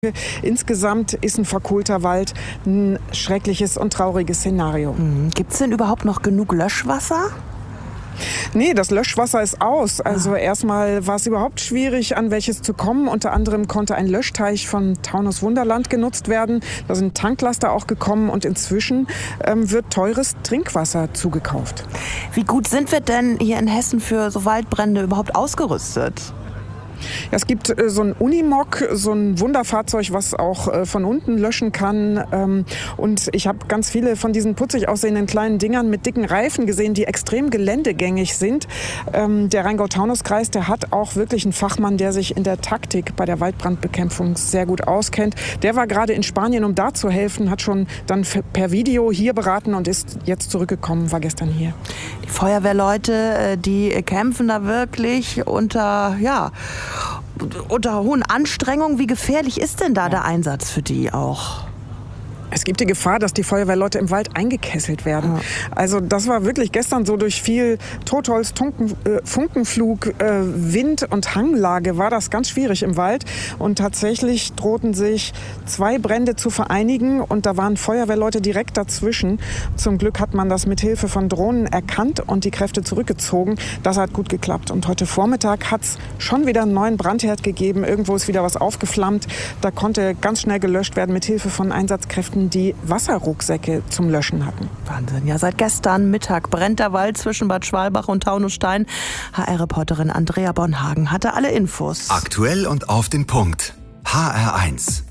Insgesamt ist ein verkohlter Wald ein schreckliches und trauriges Szenario. Gibt es denn überhaupt noch genug Löschwasser? Nee, das Löschwasser ist aus. Also erstmal war es überhaupt schwierig, an welches zu kommen. Unter anderem konnte ein Löschteich von Taunus Wunderland genutzt werden. Da sind Tanklaster auch gekommen und inzwischen wird teures Trinkwasser zugekauft. Wie gut sind wir denn hier in Hessen für so Waldbrände überhaupt ausgerüstet? Ja, es gibt so ein Unimog, so ein Wunderfahrzeug, was auch von unten löschen kann. Und ich habe ganz viele von diesen putzig aussehenden kleinen Dingern mit dicken Reifen gesehen, die extrem geländegängig sind. Der Rheingau-Taunus-Kreis, der hat auch wirklich einen Fachmann, der sich in der Taktik bei der Waldbrandbekämpfung sehr gut auskennt. Der war gerade in Spanien, um da zu helfen, hat schon dann per Video hier beraten und ist jetzt zurückgekommen, war gestern hier. Die Feuerwehrleute, die kämpfen da wirklich unter hohen Anstrengungen. Wie gefährlich ist denn da der Einsatz für die auch? Es gibt die Gefahr, dass die Feuerwehrleute im Wald eingekesselt werden. Also das war wirklich gestern so durch viel Totholz, Funkenflug, Wind und Hanglage war das ganz schwierig im Wald. Und tatsächlich drohten sich 2 Brände zu vereinigen und da waren Feuerwehrleute direkt dazwischen. Zum Glück hat man das mit Hilfe von Drohnen erkannt und die Kräfte zurückgezogen. Das hat gut geklappt. Und heute Vormittag hat es schon wieder einen neuen Brandherd gegeben. Irgendwo ist wieder was aufgeflammt. Da konnte ganz schnell gelöscht werden mit Hilfe von Einsatzkräften, die Wasserrucksäcke zum Löschen hatten. Wahnsinn. Ja, seit gestern Mittag brennt der Wald zwischen Bad Schwalbach und Taunusstein. HR-Reporterin Andrea Bonhagen hatte alle Infos. Aktuell und auf den Punkt. HR1.